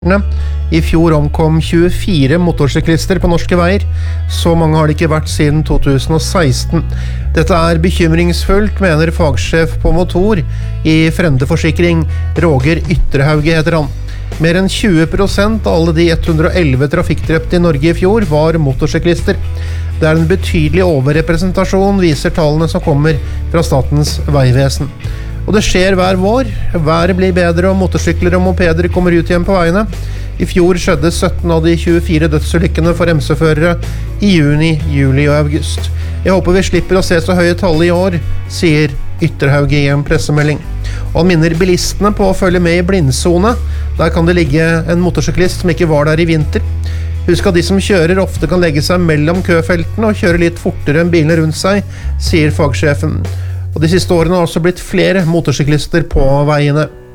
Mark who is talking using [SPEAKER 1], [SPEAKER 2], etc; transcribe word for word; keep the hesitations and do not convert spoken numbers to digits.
[SPEAKER 1] I fjor omkom tjuefire motorsyklister på norske veier. Så mange har det ikke vært siden to tusen og seksten. Dette er bekymringsfullt, mener fagsjef på motor i Frende Forsikring. Roger Ytterhauge heter han. Mer enn tjue prosent av alle de ett hundre og elleve trafikkdrepte i Norge i fjor var motorsyklister. Det er en betydelig overrepresentasjon, viser tallene som kommer fra Statens vegvesen. Og det skjer hver vår. Været blir bedre og motorsykler og mopeder kommer ut igjen på veiene. I fjor skjedde sytten av de tjuefire dødsulykkene for M C-førere i juni, juli og august. Jeg håper vi slipper å se så høye tall i år, sier Ytterhauge i en pressemelding. Og han minner bilistene på å følge med i blindsone. Der kan det ligge en motorsyklist som ikke var der i vinter. Husk at de som kjører ofte kan legge seg mellom køfeltene og kjøre litt fortere enn bilene rundt seg, sier fagsjefen. Og de siste årene har også blitt flere motorsyklister på veiene.